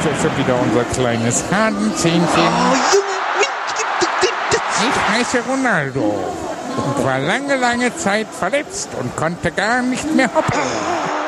ist ja schon wieder unser kleines Hasenzähnchen. Ich heiße Ronaldo und war lange, lange Zeit verletzt und konnte gar nicht mehr hoppen.